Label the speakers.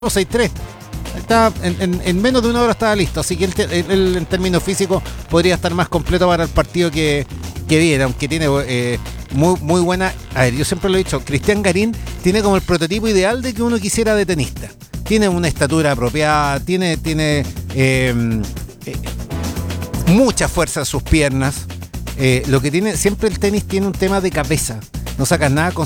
Speaker 1: 6-3. Está en menos de una hora estaba listo, así que él en términos físicos podría estar más completo para el partido que viene, aunque tiene muy buena. A ver, yo siempre lo he dicho, Cristian Garín tiene como el prototipo ideal de que uno quisiera de tenista. Tiene una estatura apropiada, tiene mucha fuerza en sus piernas. Lo que tiene, siempre el tenis tiene un tema de cabeza. No sacas nada con